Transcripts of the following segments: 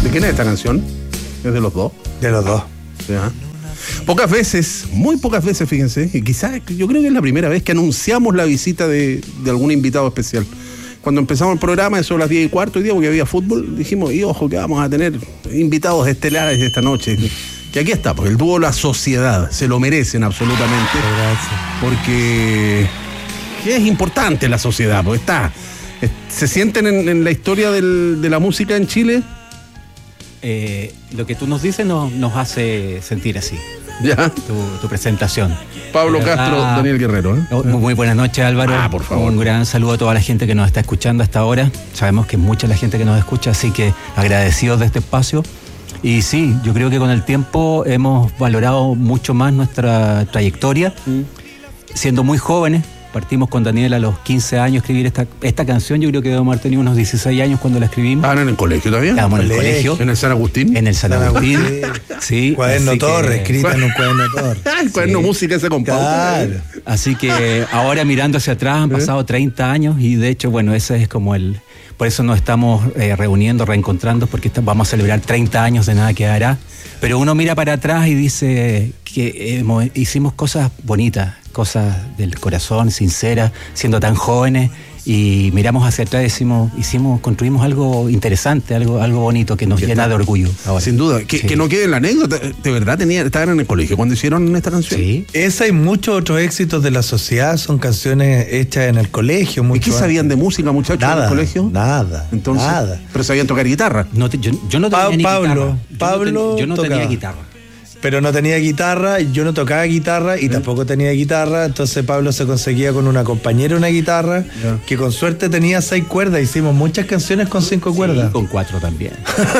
¿De quién es esta canción? ¿Es de los dos? De los dos. Ya. Pocas veces, muy pocas veces, fíjense, y quizás yo creo que es la primera vez que anunciamos la visita de algún invitado especial. Cuando empezamos el programa, eso a las 10:15 hoy día, porque había fútbol, dijimos, y ojo que vamos a tener invitados estelares esta noche. Que aquí está, porque el dúo La Sociedad, se lo merecen absolutamente. Gracias. Porque es importante La Sociedad, porque se sienten en la historia de la música en Chile. Lo que tú nos dices nos hace sentir así. Ya. Tu presentación. Pablo Castro, Daniel Guerrero. Muy buenas noches, Álvaro. Por favor. Un gran saludo a toda la gente que nos está escuchando hasta ahora. Sabemos que es mucha la gente que nos escucha, así que agradecidos de este espacio. Y sí, yo creo que con el tiempo hemos valorado mucho más nuestra trayectoria, siendo muy jóvenes. Partimos con Daniel a los 15 años a escribir esta canción. Yo creo que debemos haber tenido unos 16 años cuando la escribimos. ¿Estaban en el colegio todavía? Estábamos en el colegio. ¿En el San Agustín? En el San Agustín, sí. Cuaderno Torres, escrita en un cuaderno Torres. El cuaderno música ese compadre. Claro. Así que ahora mirando hacia atrás han pasado 30 años y de hecho, bueno, ese es como por eso nos estamos reuniendo, reencontrando, porque vamos a celebrar 30 años de Nada Quedará. Pero uno mira para atrás y dice que hicimos cosas bonitas, cosas del corazón, sinceras, siendo tan jóvenes, y miramos hacia atrás y construimos algo interesante, algo bonito que nos llena de orgullo. Ahora. Sin duda. Que no quede en la anécdota. De verdad estaban en el colegio cuando hicieron esta canción. Sí. Esa y muchos otros éxitos de La Sociedad son canciones hechas en el colegio. ¿Y qué sabían de música, muchachos, en el colegio? Nada. Entonces, nada. Pero sabían tocar guitarra. No, yo no tenía ni guitarra. Pablo yo no tenía tocaba. guitarra. Pero no tenía guitarra, yo no tocaba guitarra y tampoco tenía guitarra, entonces Pablo se conseguía con una compañera una guitarra que con suerte tenía 6 cuerdas, hicimos muchas canciones con 5 cuerdas. Con 4 también.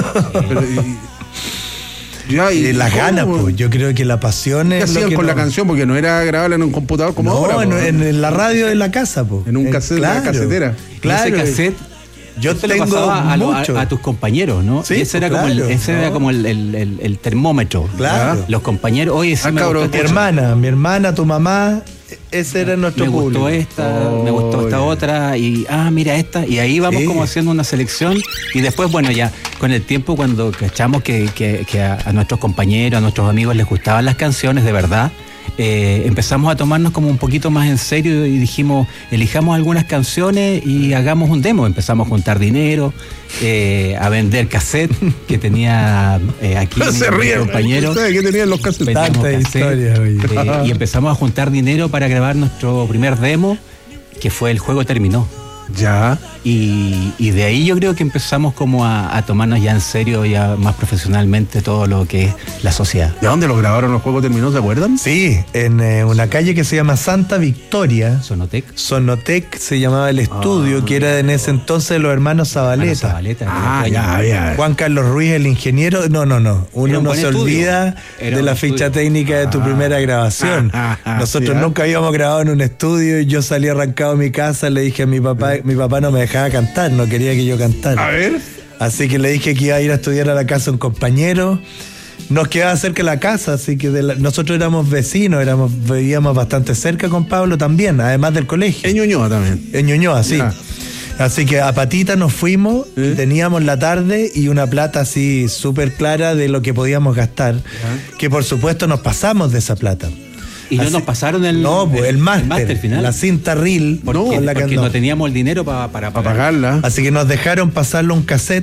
Y las ganas, pues, yo creo que la pasión ¿Qué es hacían lo que con la canción? Porque no era grabarla en un computador como ahora. en la radio de la casa, pues. En un cassette, claro, una casetera. Claro. Ese cassette Yo te lo tengo pasaba mucho. a tus compañeros, ¿no? Sí, Y ese era claro, como el termómetro. Claro. Los compañeros, oye, sí me cabrón, gustó mi hermana, tu mamá, ese era nuestro me público. gustó esta, me gustó esta otra, y mira esta, y ahí vamos como haciendo una selección, y después, bueno, ya con el tiempo, cuando cachamos que a nuestros compañeros, a nuestros amigos les gustaban las canciones de verdad, empezamos a tomarnos como un poquito más en serio y dijimos, elijamos algunas canciones y hagamos un demo. Empezamos a juntar dinero, a vender cassette que tenía aquí mi compañero. ¿Ustedes qué tenían los cassettes? Tanta historia, y empezamos a juntar dinero para grabar nuestro primer demo, que fue El Juego Terminó. Ya. Y de ahí yo creo que empezamos como a tomarnos ya en serio, ya más profesionalmente, todo lo que es La Sociedad. ¿De dónde lo grabaron? ¿Los Juegos Terminó? ¿Se acuerdan? Sí, en una calle que se llama Santa Victoria. Sonotec se llamaba el estudio, que era en ese entonces los hermanos Zabaleta. Ya. Juan Carlos Ruiz, el ingeniero. No. Uno no se olvida de la ficha técnica de tu primera grabación. Nosotros nunca habíamos grabado en un estudio y yo salí arrancado de mi casa, le dije a mi papá no me dejaba cantar, no quería que yo cantara. A ver. Así que le dije que iba a ir a estudiar a la casa de un compañero. Nos quedaba cerca de la casa, así que nosotros éramos vecinos, vivíamos bastante cerca con Pablo también, además del colegio. En Ñuñoa también. En Ñuñoa, sí. Así que a patita nos fuimos, teníamos la tarde y una plata así súper clara de lo que podíamos gastar, que por supuesto nos pasamos de esa plata. Y no nos pasaron el máster final. La cinta reel. Porque no teníamos el dinero para pagarla. Así que nos dejaron pasarlo un cassette.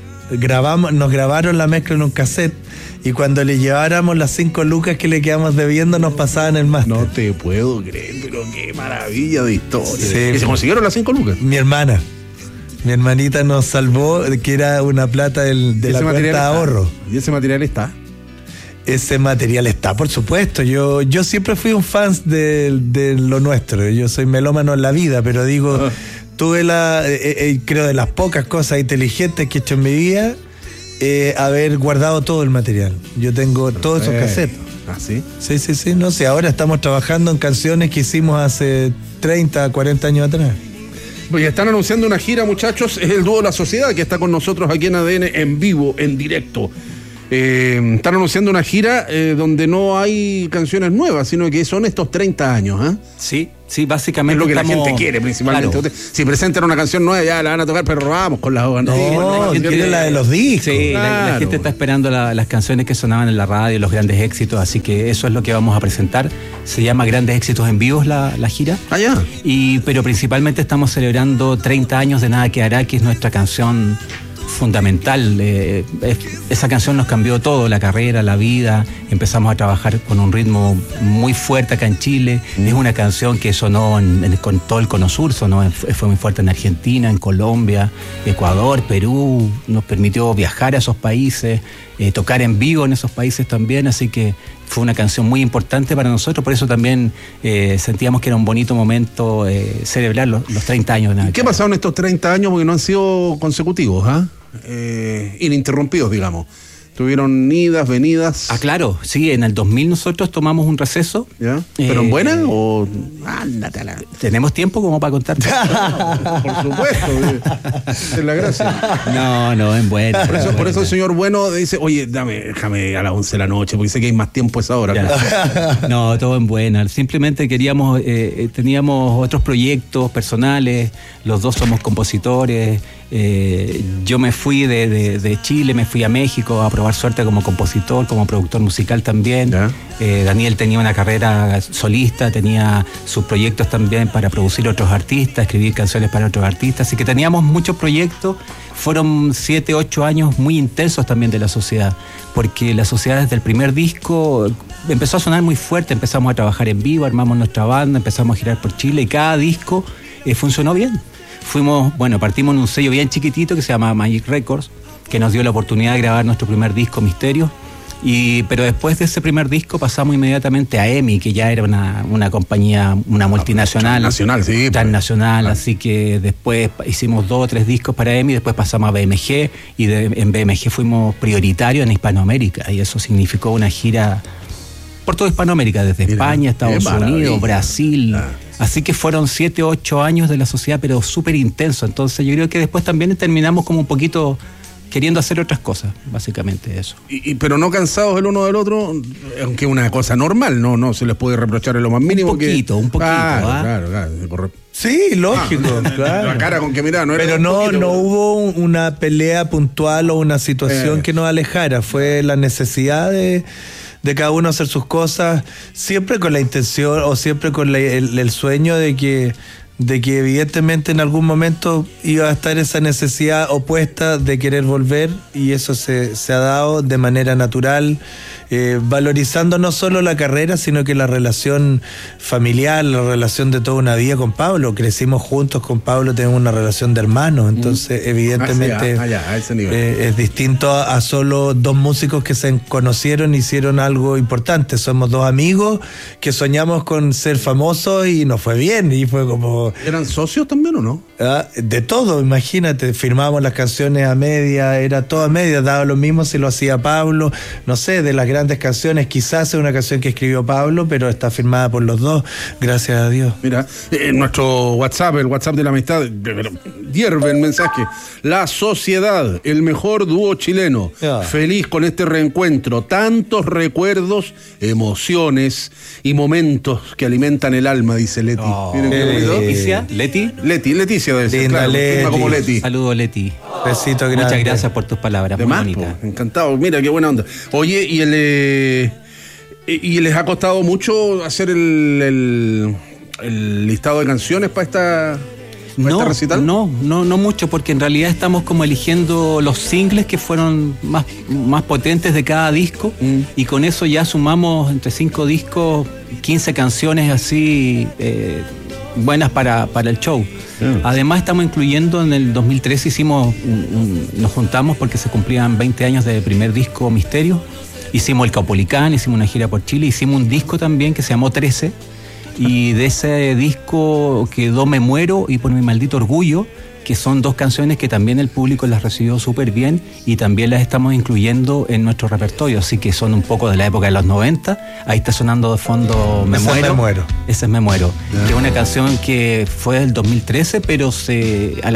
Nos grabaron la mezcla en un cassette. Y cuando le lleváramos las 5 lucas que le quedamos debiendo, nos pasaban el máster. No te puedo creer, pero qué maravilla de historia. Sí. ¿Y se consiguieron las 5 lucas? Mi hermanita nos salvó, que era una plata de la cuenta de ahorro. ¿Y ese material está? Ese material está, por supuesto. Yo siempre fui un fan de lo nuestro. Yo soy melómano en la vida, pero digo, tuve creo de las pocas cosas inteligentes que he hecho en mi vida, haber guardado todo el material. Yo tengo todos esos cassettes. ¿Ah, sí? Sí. No sé, ahora estamos trabajando en canciones que hicimos hace 30, 40 años atrás. Pues ya están anunciando una gira, muchachos. Es el dúo La Sociedad que está con nosotros aquí en ADN en vivo, en directo. Están anunciando una gira donde no hay canciones nuevas, sino que son estos 30 años. Sí, Sí, básicamente es lo que estamos, la gente quiere principalmente. claro. Si presentan una canción nueva ya la van a tocar, pero vamos con la No, quiere la de los discos. Sí, claro. la gente está esperando las canciones que sonaban en la radio, los grandes éxitos, así que eso es lo que vamos a presentar. Se llama Grandes Éxitos en Vivos la gira. Allá. Pero principalmente estamos celebrando 30 años de Nada Quedará, que es nuestra canción fundamental. Esa canción nos cambió todo, la carrera, la vida. Empezamos a trabajar con un ritmo muy fuerte acá en Chile. Es una canción que sonó con todo el Cono Sur, fue muy fuerte en Argentina, en Colombia, Ecuador, Perú. Nos permitió viajar a esos países, tocar en vivo en esos países también, así que fue una canción muy importante para nosotros. Por eso también sentíamos que era un bonito momento celebrar los 30 años de Nada. ¿Qué ha pasado en estos 30 años? Porque no han sido consecutivos, ininterrumpidos, digamos. Tuvieron idas, venidas. Ah, claro, sí, en el 2000 nosotros tomamos un receso. ¿Ya? ¿Pero en buena o...? Ándate a la... ¿Tenemos tiempo como para contar? Por supuesto, es la gracia. No, en buena. Por eso el señor Bueno dice, oye, déjame a las 11 de la noche, porque sé que hay más tiempo a esa hora. No, todo en buena. Simplemente teníamos otros proyectos personales, los dos somos compositores. Yo me fui de Chile, me fui a México a probar suerte como compositor, como productor musical también. Daniel tenía una carrera solista, tenía sus proyectos también para producir otros artistas, escribir canciones para otros artistas, así que teníamos muchos proyectos. Fueron 7, 8 años muy intensos también de La Sociedad, porque La Sociedad desde el primer disco empezó a sonar muy fuerte, empezamos a trabajar en vivo, armamos nuestra banda, empezamos a girar por Chile y cada disco funcionó bien. Partimos en un sello bien chiquitito que se llama Magic Records, que nos dio la oportunidad de grabar nuestro primer disco, Misterio. Pero después de ese primer disco pasamos inmediatamente a EMI, que ya era una compañía, una multinacional. Transnacional, así que después hicimos 2 o 3 discos para EMI, después pasamos a BMG, y en BMG fuimos prioritarios en Hispanoamérica, y eso significó una gira por toda Hispanoamérica, desde España, Estados Unidos, Brasil. Así que fueron 7, 8 años de La Sociedad, pero súper intenso. Entonces yo creo que después también terminamos como un poquito queriendo hacer otras cosas, básicamente eso. Pero no cansados el uno del otro, aunque es una cosa normal, no se les puede reprochar en lo más mínimo. Un poquito. Claro. Sí, lógico, claro. La cara con que mirá, no era. Pero no hubo una pelea puntual o una situación que nos alejara, fue la necesidad de cada uno hacer sus cosas, siempre con la intención o siempre con el sueño de que evidentemente en algún momento iba a estar esa necesidad opuesta de querer volver, y eso se ha dado de manera natural, valorizando no solo la carrera, sino que la relación familiar, la relación de toda una vida con Pablo. Crecimos juntos con Pablo, tenemos una relación de hermanos, entonces evidentemente a ese nivel. Es distinto a solo 2 músicos que se conocieron y hicieron algo importante. Somos 2 amigos que soñamos con ser famosos y nos fue bien, y fue como... ¿Eran socios también o no? De todo, imagínate, firmábamos las canciones a media, era todo a media, daba lo mismo si lo hacía Pablo, no sé, de las grandes canciones, quizás es una canción que escribió Pablo, pero está firmada por los dos, gracias a Dios. Mira, nuestro WhatsApp, el WhatsApp de la amistad, hierve el mensaje. La Sociedad, el mejor dúo chileno. Feliz con este reencuentro, tantos recuerdos, emociones y momentos que alimentan el alma, dice Leti. Leticia debe ser, linda, claro, Leti. como Leti. Saludos, Leti. Besito grande. Muchas gracias por tus palabras, muy bonitas. Encantado, mira qué buena onda. Oye, ¿y les ha costado mucho hacer el listado de canciones para esta recital? No mucho, porque en realidad estamos como eligiendo los singles que fueron más potentes de cada disco, y con eso ya sumamos entre 5 discos 15 canciones así buenas para el show. Además estamos incluyendo, en el 2013 nos juntamos porque se cumplían 20 años de primer disco Misterio, hicimos el Caupolicán, hicimos una gira por Chile, hicimos un disco también que se llamó 13, y de ese disco quedó Me Muero y Por Mi Maldito Orgullo, que son 2 canciones que también el público las recibió súper bien, y también las estamos incluyendo en nuestro repertorio, así que son un poco de la época de los 90. Ahí está sonando de fondo Me Muero. Ese es Me Muero, que es una canción que fue del 2013, pero